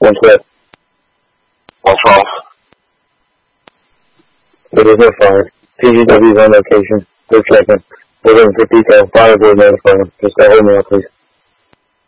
112. What's wrong? There is no fire. PGW is on location. They're checking. We're looking for detail. Fire board notified. Just got hold me out, please.